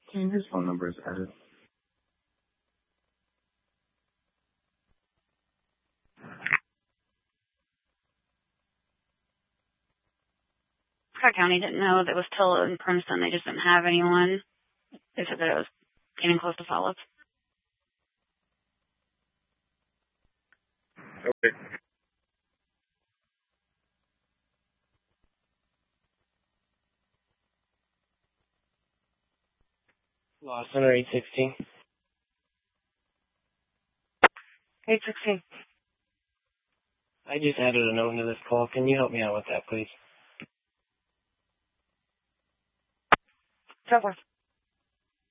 And his phone number is added. Clark County didn't know that it was till in Princeton. They just didn't have anyone. They said that it was getting close to follow-up. Okay. Law Center 816. 816. I just added a note into this call. Can you help me out with that, please? Go forth.